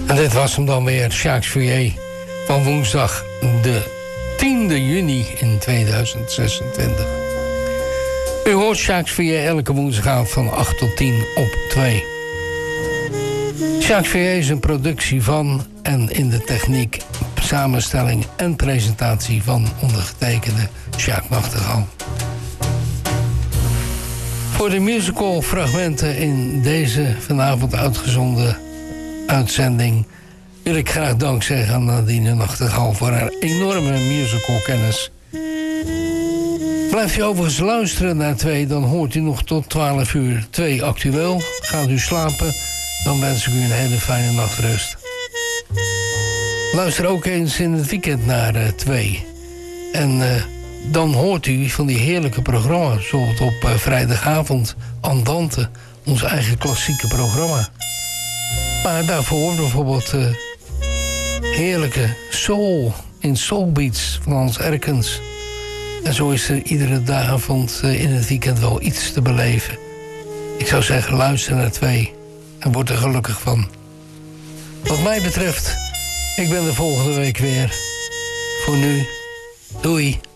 En dit was hem dan weer, Jacques Fourier, van woensdag de 10e juni in 2026. U hoort Jacques Fourier elke woensdagavond van 8 tot 10 op 2. Jacques Fourier is een productie van en in de techniek, samenstelling en presentatie van ondergetekende Jacques Nachtegaal. Voor de musical fragmenten in deze vanavond uitgezonden uitzending wil ik graag dank zeggen aan Nadine Nachtegaal voor haar enorme musicalkennis. Blijft u overigens luisteren naar 2, dan hoort u nog tot 12 uur 2 actueel. Gaat u slapen, dan wens ik u een hele fijne nachtrust. Luister ook eens in het weekend naar 2. En dan hoort u van die heerlijke programma's. Bijvoorbeeld op vrijdagavond Andante, ons eigen klassieke programma. Maar daarvoor bijvoorbeeld heerlijke soul in Soulbeats van Hans Erkens. En zo is er iedere avond in het weekend wel iets te beleven. Ik zou zeggen, luister naar 2 en word er gelukkig van. Wat mij betreft, ik ben er volgende week weer. Voor nu, doei.